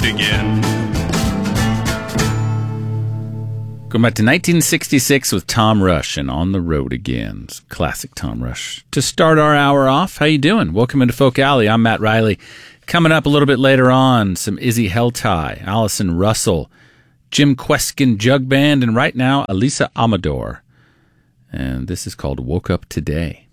again. Going back to 1966 with Tom Rush and On the Road Again. It's classic Tom Rush. To start our hour off, how you doing? Welcome into Folk Alley. I'm Matt Riley. Coming up a little bit later on, some Izzy Helltie, Allison Russell, Jim Kweskin Jug Band, and right now, Elisa Amador. And this is called Woke Up Today.